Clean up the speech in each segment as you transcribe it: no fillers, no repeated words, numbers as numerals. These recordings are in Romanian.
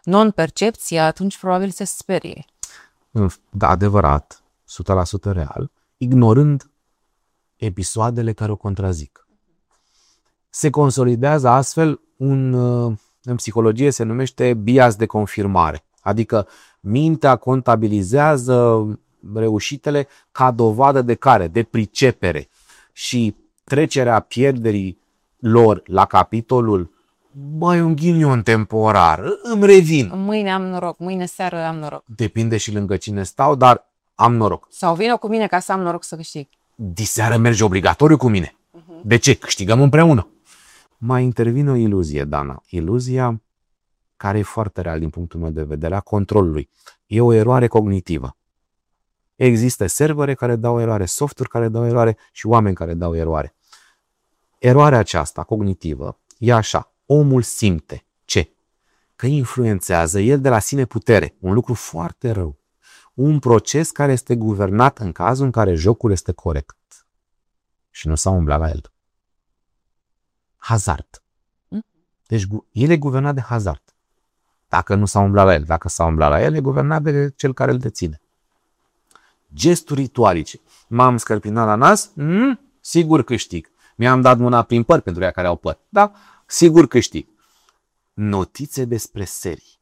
non-percepție, atunci probabil se sperie. Da, adevărat, 100% real, ignorând episoadele care o contrazic. Se consolidează astfel în psihologie se numește bias de confirmare, adică mintea contabilizează reușitele ca dovadă de care? De pricepere. Și trecerea pierderii lor la capitolul băi, un ghinion temporar, îmi revin. Mâine am noroc, mâine seară am noroc. Depinde și lângă cine stau, dar am noroc. Sau vină cu mine ca să am noroc să câștig. Diseară merge obligatoriu cu mine. De ce? Câștigăm împreună. Mai intervine o iluzie, Dana. Iluzia care e foarte real din punctul meu de vedere, a controlului. E o eroare cognitivă. Există servere care dau eroare, softuri care dau eroare și oameni care dau eroare. Eroarea aceasta cognitivă e așa. Omul simte ce? Că influențează el de la sine putere. Un lucru foarte rău. Un proces care este guvernat în cazul în care jocul este corect. Și nu s-a umblat la el. Hazard. Deci el e guvernat de hazard. Dacă nu s-a umblat la el, dacă s-a umblat la el, e guvernat de cel care îl deține. Gesturi ritualice. M-am scărpinat la nas? Sigur câștig. Mi-am dat mâna prin păr pentru ea care au păr. Da? Sigur câștig. Notițe despre serii.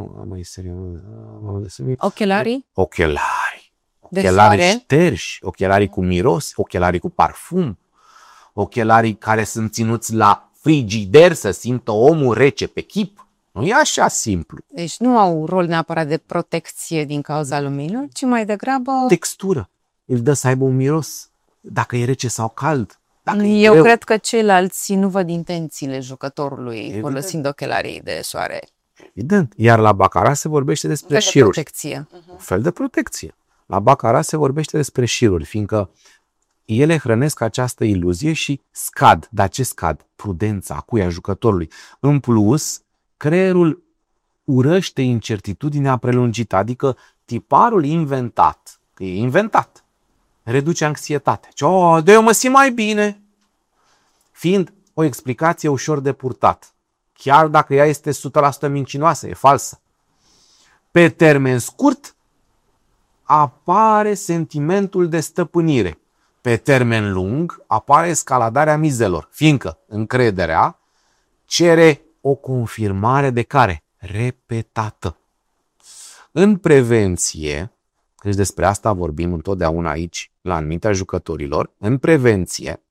Ochelarii? Ochelarii. De Ochelarii soare? șterși, ochelarii cu miros, ochelarii cu parfum, ochelarii care sunt ținuți la frigider să simtă omul rece pe chip. Nu e așa simplu. Deci nu au rol neapărat de protecție din cauza luminilor, ci mai degrabă... Textură. Îl dă să aibă un miros. Dacă e rece sau cald. Dacă e Eu greu. cred că ceilalți nu văd intențiile jucătorului folosind ochelarii de soare. Evident. Iar la Baccarat se vorbește despre De șiruri. protecție. Un fel de protecție. La Baccarat se vorbește despre șiruri, fiindcă ele hrănesc această iluzie și scad. Dar ce scad? Prudența, acuia jucătorului. În plus, creierul urăște incertitudinea prelungită, adică tiparul inventat, că e inventat, reduce anxietatea. De eu mă simt mai bine. Fiind o explicație ușor de purtat, chiar dacă ea este 100% mincinoasă, e falsă. Pe termen scurt, apare sentimentul de stăpânire. Pe termen lung, apare escaladarea mizelor, fiindcă încrederea cere o confirmare de care? Repetată. În prevenție, deci despre asta vorbim întotdeauna aici, la mintea jucătorilor, în prevenție,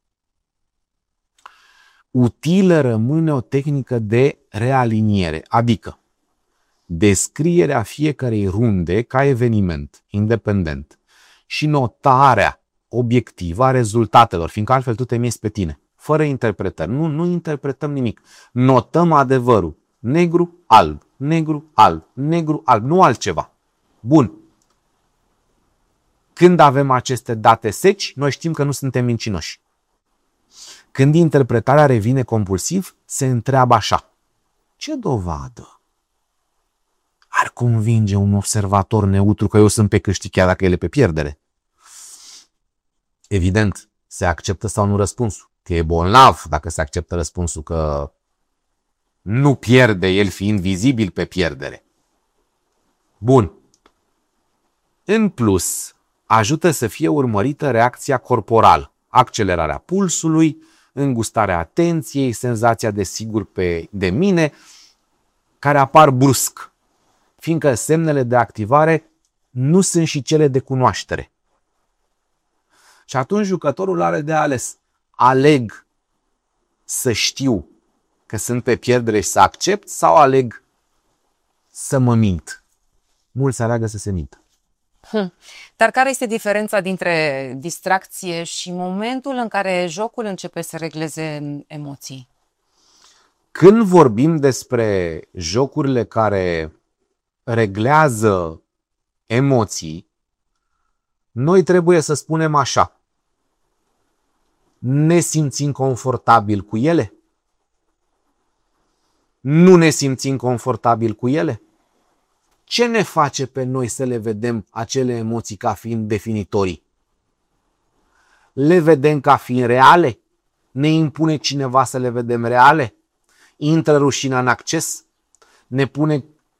utilă rămâne o tehnică de realiniere, adică descrierea fiecarei runde ca eveniment independent și notarea obiectivă a rezultatelor, fiindcă altfel tu te miezi pe tine, fără interpretări. Nu interpretăm nimic. Notăm adevărul. Negru, alb, negru, alb, negru, alb, nu altceva. Bun. Când avem aceste date seci, noi știm că nu suntem mincinoși. Când interpretarea revine compulsiv, se întreabă așa. Ce dovadă ar convinge un observator neutru că eu sunt pe câștig chiar dacă el e pe pierdere? Evident, se acceptă sau nu răspunsul. Că e bolnav dacă se acceptă răspunsul, că nu pierde el fiind vizibil pe pierdere. Bun. În plus, ajută să fie urmărită reacția corporală, accelerarea pulsului, îngustarea atenției, senzația de sigur de mine, care apar brusc, fiindcă semnele de activare nu sunt și cele de cunoaștere. Și atunci jucătorul are de ales. Aleg să știu că sunt pe pierdere și să accept sau aleg să mă mint? Mulți aleagă să se mintă. Dar care este diferența dintre distracție și momentul în care jocul începe să regleze emoții? Când vorbim despre jocurile care reglează emoții, noi trebuie să spunem așa. Ne simțim confortabil cu ele? Nu ne simțim confortabil cu ele? Ce ne face pe noi să le vedem acele emoții ca fiind definitorii? Le vedem ca fiind reale? Ne impune cineva să le vedem reale? Intră rușinea în acces? Ne pune